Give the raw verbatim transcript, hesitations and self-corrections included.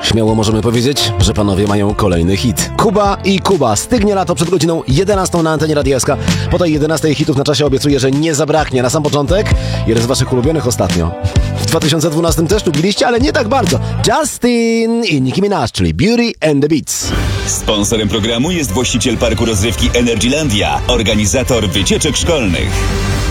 Śmiało możemy powiedzieć, że panowie mają kolejny hit. Kuba i Kuba. Stygnie lato przed godziną jedenastą na antenie Radia S K. Po tej jedenastej hitów na czasie obiecuję, że nie zabraknie. Na sam początek jeden z waszych ulubionych ostatnio. W dwa tysiące dwunastym też lubiliście, ale nie tak bardzo. Justin i Nicki Minaj, czyli Beauty and the Beats. Sponsorem programu jest właściciel parku rozrywki Energylandia, organizator wycieczek szkolnych.